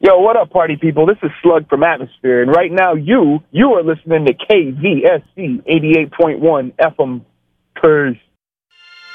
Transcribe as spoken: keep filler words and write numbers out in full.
Yo, what up, party people? This is Slug from Atmosphere, and right now you, you are listening to K V S C eighty-eight point one F M Pers.